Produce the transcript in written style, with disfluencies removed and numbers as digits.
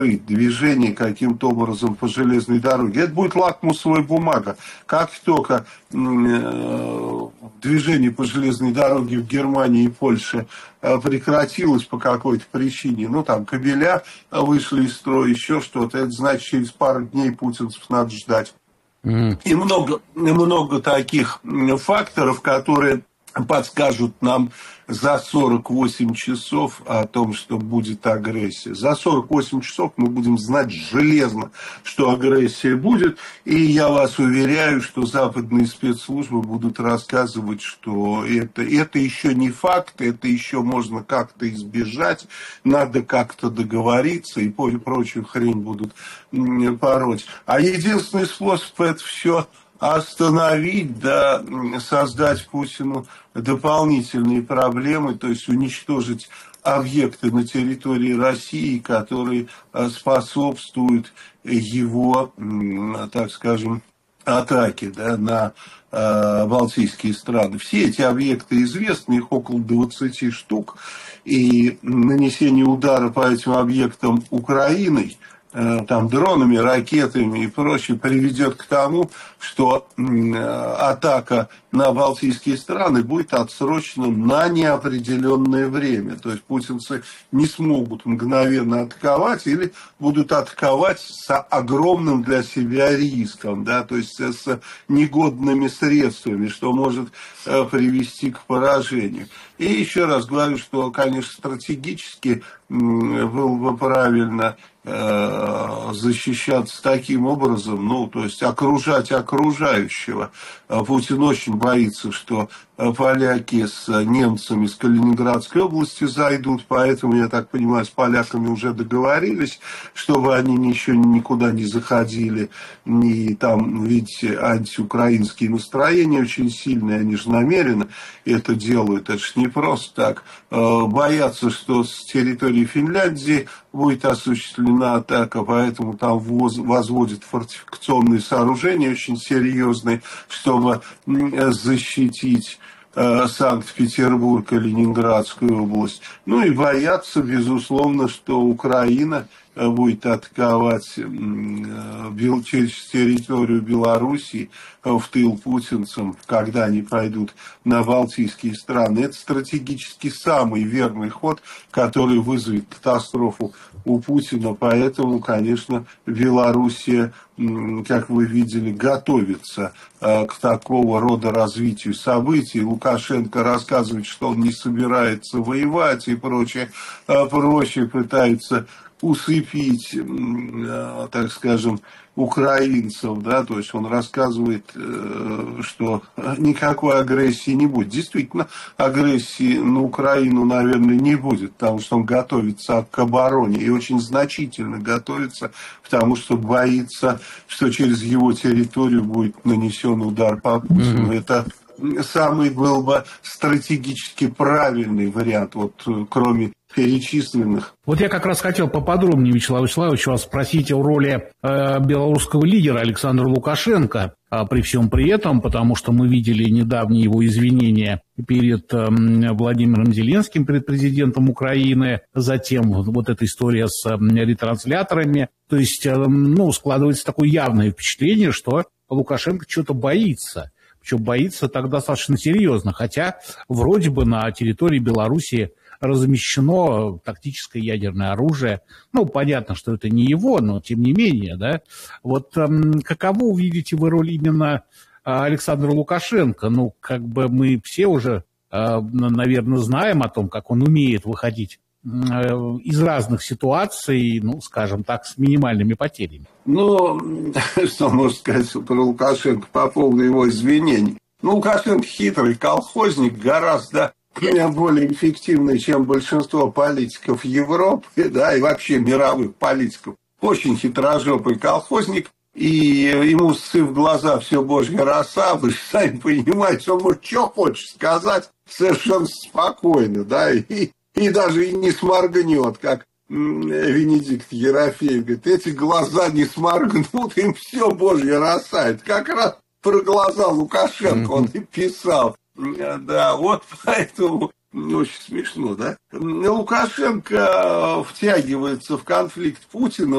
движение каким-то образом по железной дороге. Это будет лакмусовая бумага. Как только движение по железной дороге в Германии и Польше прекратилось по какой-то причине, ну, там, кабеля вышли из строя, еще что-то, это значит, через пару дней путинцев надо ждать. И много таких факторов, которые подскажут нам за 48 часов о том, что будет агрессия. За 48 часов мы будем знать железно, что агрессия будет. И я вас уверяю, что западные спецслужбы будут рассказывать, что это еще не факт, это еще можно как-то избежать, надо как-то договориться и прочую хрень будут пороть. А единственный способ это все остановить, да, создать Путину дополнительные проблемы, то есть уничтожить объекты на территории России, которые способствуют его, так скажем, атаке, да, на балтийские страны. Все эти объекты известны, их около 20 штук, и нанесение удара по этим объектам Украиной, там, дронами, ракетами и прочее, приведет к тому, что атака на балтийские страны будет отсрочена на неопределенное время. То есть путинцы не смогут мгновенно атаковать или будут атаковать с огромным для себя риском, да, то есть с негодными средствами, что может привести к поражению. И еще раз говорю, что, конечно, стратегически было бы правильно защищаться таким образом, ну, то есть окружать окружающего. Путин очень боится, что поляки с немцами с Калининградской области зайдут, поэтому, я так понимаю, с поляками уже договорились, чтобы они еще никуда не заходили, и там, видите, антиукраинские настроения очень сильные, они же намеренно это делают, это же не просто так. Боятся, что с территории Финляндии будет осуществлена атака, поэтому там возводят фортификационные сооружения очень серьезные, чтобы защитить Санкт-Петербург и Ленинградскую область. Ну и боятся, безусловно, что Украина будет атаковать через территорию Белоруссии в тыл путинцам, когда они пойдут на балтийские страны. Это стратегически самый верный ход, который вызовет катастрофу у Путина. Поэтому, конечно, Белоруссия, как вы видели, готовится к такого рода развитию событий. Лукашенко рассказывает, что он не собирается воевать и прочее, пытается усыпить, так скажем, украинцев, да, то есть он рассказывает, что никакой агрессии не будет. Действительно, агрессии на Украину, наверное, не будет, потому что он готовится к обороне и очень значительно готовится, потому что боится, что через его территорию будет нанесен удар по Путину. Это самый был бы стратегически правильный вариант, вот кроме перечисленных. Вот я как раз хотел поподробнее, Вячеслав Вячеславович, вас спросить о роли белорусского лидера Александра Лукашенко при всем при этом, потому что мы видели недавние его извинения перед Владимиром Зеленским, перед президентом Украины, затем вот эта история с ретрансляторами. То есть, складывается такое явное впечатление, что Лукашенко что-то боится. Причем боится так достаточно серьезно, хотя вроде бы на территории Белоруссии размещено тактическое ядерное оружие. Ну, понятно, что это не его, но тем не менее, да. Вот каково видите вы роль именно Александра Лукашенко? Ну, как бы мы все уже, наверное, знаем о том, как он умеет выходить из разных ситуаций, ну, скажем так, с минимальными потерями. Ну, что можно сказать про Лукашенко по поводу его извинений? Ну, Лукашенко хитрый колхозник, гораздо более эффективный, чем большинство политиков Европы, да, и вообще мировых политиков. Очень хитрожопый колхозник, и ему сы в глаза все божья роса, вы же сами понимаете, он может что хочет сказать совершенно спокойно, да, и даже и не сморгнет, как Венедикт Ерофеев говорит, эти глаза не сморгнут, им все божья роса. Это как раз про глаза Лукашенко он и писал. Да, вот поэтому Очень смешно, да? Лукашенко втягивается в конфликт Путина.